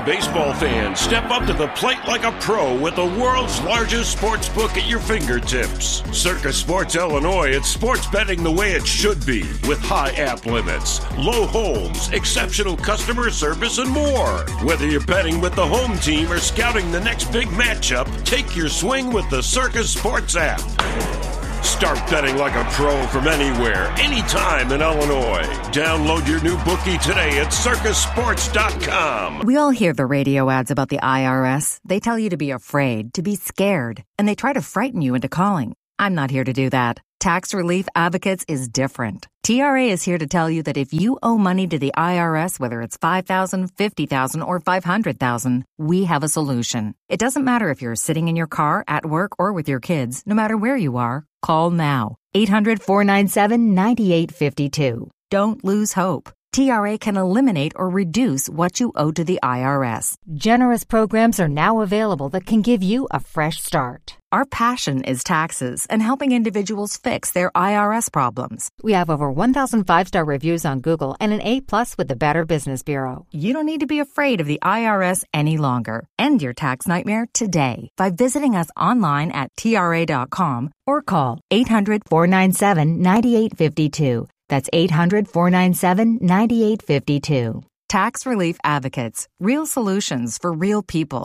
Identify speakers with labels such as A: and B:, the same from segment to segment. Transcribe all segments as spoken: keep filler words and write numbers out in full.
A: baseball fans, step up to the plate like a pro with the world's largest sports book at your fingertips. Circa Sports Illinois, it's sports betting the way it should be, with high app limits, low holds, exceptional customer service, and more. Whether you're betting with the home team or scouting the next big matchup, take your swing with the Circa Sports app. Start betting like a pro from anywhere, anytime in Illinois. Download your new bookie today at circus sports dot com.
B: We all hear the radio ads about the I R S. They tell you to be afraid, to be scared, and they try to frighten you into calling. I'm not here to do that. Tax Relief Advocates is different. T R A is here to tell you that if you owe money to the I R S, whether it's five thousand dollars, fifty thousand dollars, or five hundred thousand dollars, we have a solution. It doesn't matter if you're sitting in your car, at work, or with your kids. No matter where you are, call now. eight hundred, four nine seven, nine eight five two. Don't lose hope. T R A can eliminate or reduce what you owe to the I R S. Generous programs are now available that can give you a fresh start. Our passion is taxes and helping individuals fix their I R S problems. We have over one thousand five-star reviews on Google and an A plus with the Better Business Bureau. You don't need to be afraid of the I R S any longer. End your tax nightmare today by visiting us online at T R A dot com or call eight hundred, four nine seven, nine eight five two. That's eight hundred, four nine seven, nine eight five two. Tax Relief Advocates. Real solutions for real people.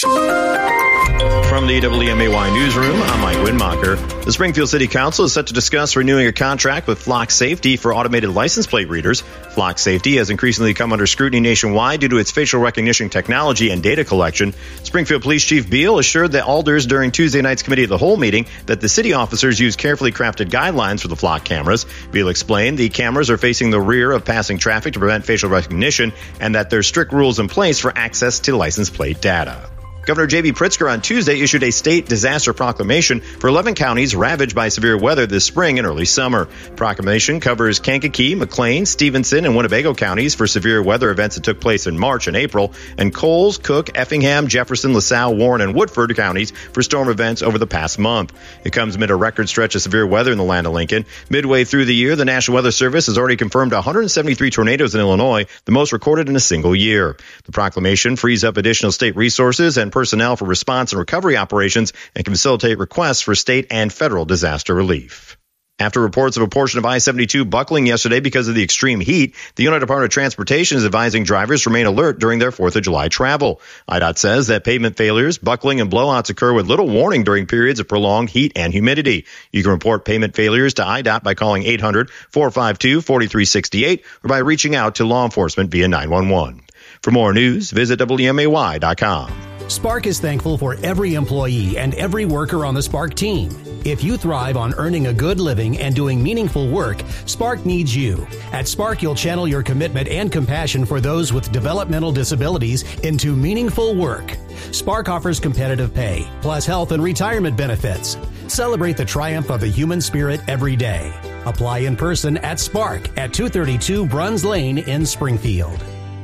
C: From the W M A Y Newsroom, I'm Mike Winmacher. The Springfield City Council is set to discuss renewing a contract with Flock Safety for automated license plate readers. Flock Safety has increasingly come under scrutiny nationwide due to its facial recognition technology and data collection. Springfield Police Chief Beal assured the alders during Tuesday night's Committee of the Whole meeting that the city officers use carefully crafted guidelines for the Flock cameras. Beal explained the cameras are facing the rear of passing traffic to prevent facial recognition and that there's strict rules in place for access to license plate data. Governor J B. Pritzker on Tuesday issued a state disaster proclamation for eleven counties ravaged by severe weather this spring and early summer. Proclamation covers Kankakee, McLean, Stevenson, and Winnebago counties for severe weather events that took place in March and April, and Coles, Cook, Effingham, Jefferson, LaSalle, Warren, and Woodford counties for storm events over the past month. It comes amid a record stretch of severe weather in the land of Lincoln. Midway through the year, the National Weather Service has already confirmed one hundred seventy-three tornadoes in Illinois, the most recorded in a single year. The proclamation frees up additional state resources and personnel for response and recovery operations and can facilitate requests for state and federal disaster relief. After reports of a portion of I seventy-two buckling yesterday because of the extreme heat, the Illinois Department of Transportation is advising drivers to remain alert during their fourth of July travel. I D O T says that pavement failures, buckling, and blowouts occur with little warning during periods of prolonged heat and humidity. You can report pavement failures to I D O T by calling eight hundred, four five two, four three six eight or by reaching out to law enforcement via nine one one. For more news, visit W M A Y dot com.
D: Spark is thankful for every employee and every worker on the Spark team. If you thrive on earning a good living and doing meaningful work, Spark needs you. At Spark, you'll channel your commitment and compassion for those with developmental disabilities into meaningful work. Spark offers competitive pay, plus health and retirement benefits. Celebrate the triumph of the human spirit every day. Apply in person at Spark at two thirty-two Bruns Lane in Springfield.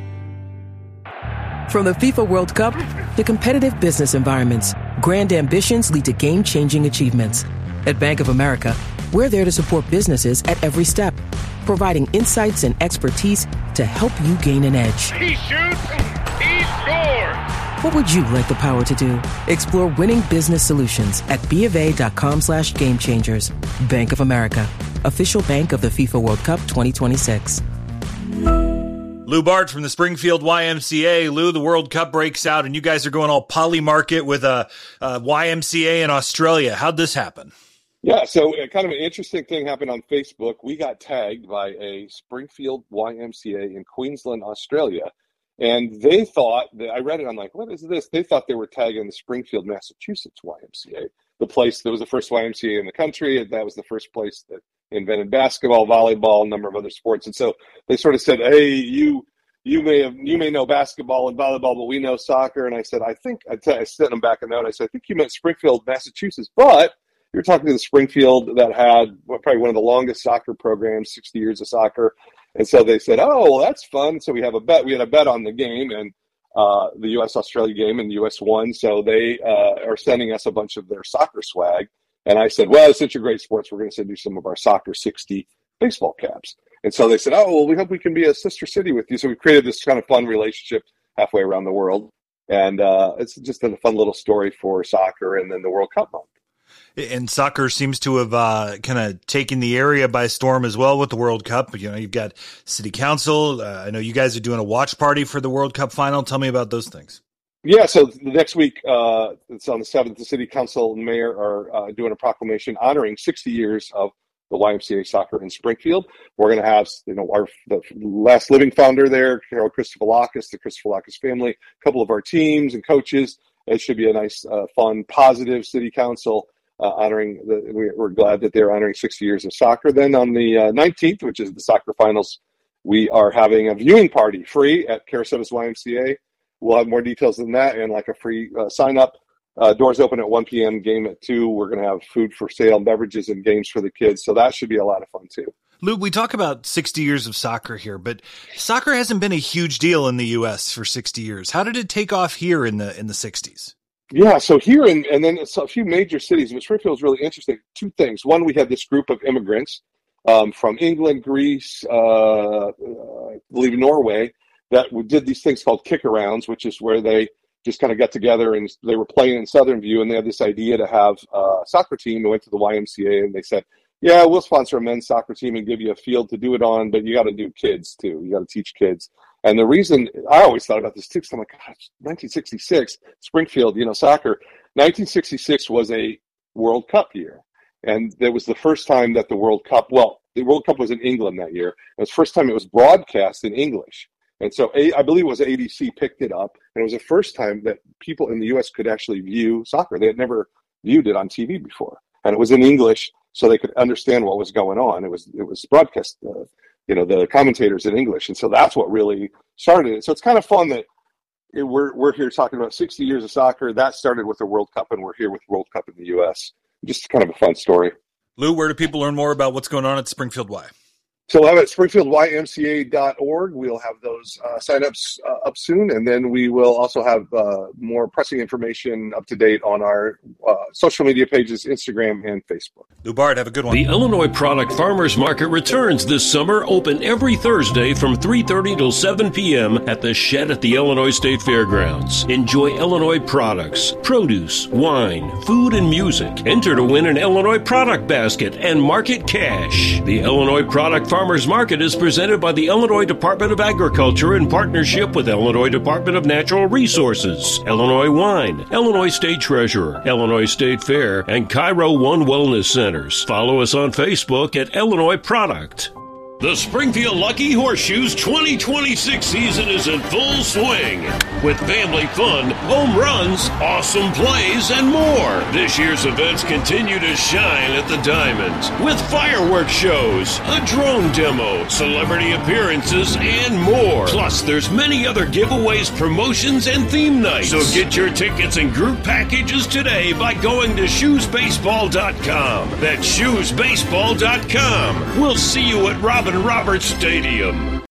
E: From the FIFA World Cup to competitive business environments, grand ambitions lead to game-changing achievements. At Bank of America, we're there to support businesses at every step, providing insights and expertise to help you gain an edge.
F: He shoots, he scores!
E: What would you like the power to do? Explore winning business solutions at BofA.com slash game changers. Bank of America, official bank of the FIFA World Cup twenty twenty-six.
G: Lou Bart from the Springfield Y M C A. Lou, the World Cup breaks out, and you guys are going all polymarket with a, a Y M C A in Australia. How'd this happen?
H: Yeah, so uh, kind of an interesting thing happened on Facebook. We got tagged by a Springfield Y M C A in Queensland, Australia, and they thought that I read it. I'm like, what is this? They thought they were tagging the Springfield, Massachusetts Y M C A, the place that was the first Y M C A in the country. That was the first place that invented basketball, volleyball, a number of other sports. And so they sort of said, hey, you you may have you may know basketball and volleyball, but we know soccer. And I said, I think I, t- I sent them back a note. I said, I think you meant Springfield, Massachusetts, but you're talking to the Springfield that had probably one of the longest soccer programs, sixty years of soccer. And so they said, oh, well, that's fun. So we have a bet. We had a bet on the game and uh, the U S Australia game, and the U S won. So they uh, are sending us a bunch of their soccer swag. And I said, well, since you're great sports, we're going to send you some of our soccer sixty baseball caps. And so they said, oh, well, we hope we can be a sister city with you. So we created this kind of fun relationship, halfway around the world. And uh, it's just a fun little story for soccer and then the World Cup month.
G: And soccer seems to have uh, kind of taken the area by storm as well with the World Cup. You know, you've got city council. Uh, I know you guys are doing a watch party for the World Cup final. Tell me about those things.
H: Yeah, so the next week, uh, it's on the seventh, the city council and mayor are uh, doing a proclamation honoring sixty years of the Y M C A soccer in Springfield. We're going to have, you know, our the last living founder there, Carol Christopherlakis, the Christopherlakis family, a couple of our teams and coaches. It should be a nice, uh, fun, positive city council uh, honoring. The, we're glad that they're honoring sixty years of soccer. Then on the uh, nineteenth, which is the soccer finals, we are having a viewing party free at Caracetas Y M C A. We'll have more details than that and like a free uh, sign up. Uh, doors open at one p.m., game at two. We're going to have food for sale, beverages, and games for the kids. So that should be a lot of fun, too.
G: Lou, we talk about sixty years of soccer here, but soccer hasn't been a huge deal in the U S for sixty years. How did it take off here in the in the sixties?
H: Yeah, so here in, and then it's a few major cities. And Springfield is really interesting. Two things. One, we had this group of immigrants um, from England, Greece, uh, uh, I believe Norway, that did these things called kick-arounds, which is where they just kind of got together and they were playing in Southern View, and they had this idea to have a soccer team. They went to the Y M C A and they said, yeah, we'll sponsor a men's soccer team and give you a field to do it on, but you got to do kids too. You got to teach kids. And the reason I always thought about this too, because I'm like, gosh, nineteen sixty-six, Springfield, you know, soccer. nineteen sixty-six was a World Cup year. And it was the first time that the World Cup, well, the World Cup was in England that year. It was the first time it was broadcast in English. And so a, I believe it was A B C picked it up, and it was the first time that people in the U S could actually view soccer. They had never viewed it on T V before, and it was in English, so they could understand what was going on. It was it was broadcast, uh, you know, the commentators in English, and so that's what really started it. So it's kind of fun that it, we're we're here talking about sixty years of soccer. That started with the World Cup, and we're here with World Cup in the U S. Just kind of a fun story.
G: Lou, where do people learn more about what's going on at Springfield Y?
H: So we'll have it at springfield y m c a dot org. We'll have those uh, signups uh, up soon, and then we will also have uh, more pressing information up to date on our uh, social media pages, Instagram and Facebook.
G: Lou Bard, have a good one.
I: The Illinois Product Farmers Market returns this summer, open every Thursday from three thirty till seven p.m. at the Shed at the Illinois State Fairgrounds. Enjoy Illinois products, produce, wine, food, and music. Enter to win an Illinois product basket and market cash. The Illinois Product Farmers Farmers Market is presented by the Illinois Department of Agriculture in partnership with Illinois Department of Natural Resources, Illinois Wine, Illinois State Treasurer, Illinois State Fair, and Cairo One Wellness Centers. Follow us on Facebook at Illinois Product. The Springfield Lucky Horseshoes twenty twenty-six season is in full swing with family fun, home runs, awesome plays, and more. This year's events continue to shine at the Diamond with fireworks shows, a drone demo, celebrity appearances, and more. Plus, there's many other giveaways, promotions, and theme nights. So get your tickets and group packages today by going to shoes baseball dot com. That's shoes baseball dot com. We'll see you at Robin Roberts Stadium.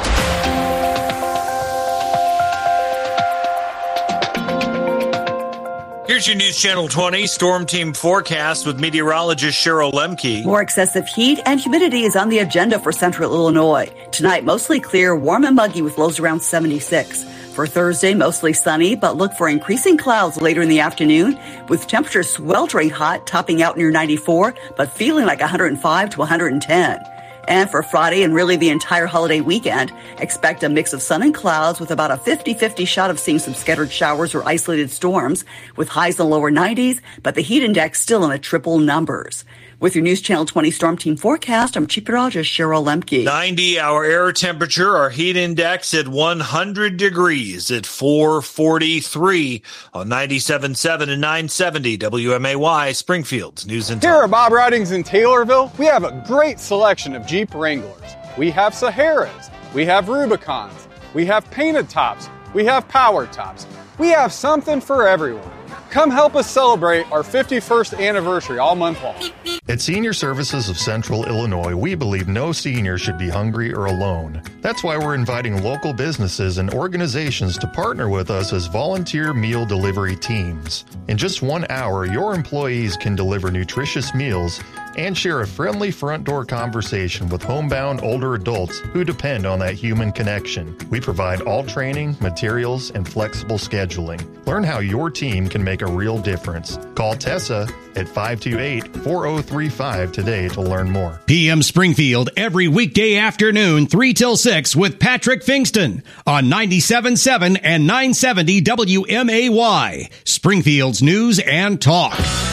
G: Here's your News Channel twenty Storm Team forecast with meteorologist Cheryl Lemke.
J: More excessive heat and humidity is on the agenda for central Illinois. Tonight, mostly clear, warm and muggy with lows around seventy-six. For Thursday, mostly sunny, but look for increasing clouds later in the afternoon with temperatures sweltering hot, topping out near ninety-four, but feeling like one hundred five to one hundred ten. And for Friday and really the entire holiday weekend, expect a mix of sun and clouds with about a fifty-fifty shot of seeing some scattered showers or isolated storms with highs in the lower nineties, but the heat index still in the triple numbers. With your News Channel twenty Storm Team forecast, I'm Chief Meteorologist Cheryl Lemke.
G: ninety, our air temperature, our heat index at one hundred degrees at four forty-three on ninety-seven point seven and nine seventy W M A Y, Springfield's News and Talk.
K: Here at Bob Ridings in Taylorville, we have a great selection of Jeep Wranglers. We have Saharas, we have Rubicons, we have painted tops, we have power tops. We have something for everyone. Come help us celebrate our fifty-first anniversary all month long.
L: At Senior Services of Central Illinois, we believe no senior should be hungry or alone. That's why we're inviting local businesses and organizations to partner with us as volunteer meal delivery teams. In just one hour, your employees can deliver nutritious meals and share a friendly front door conversation with homebound older adults who depend on that human connection. We provide all training, materials, and flexible scheduling. Learn how your team can make a real difference. Call Tessa at five two eight, four oh three five today to learn more.
M: P M Springfield every weekday afternoon, three till six with Patrick Fingston on ninety-seven point seven and nine seventy W M A Y, Springfield's News and Talk.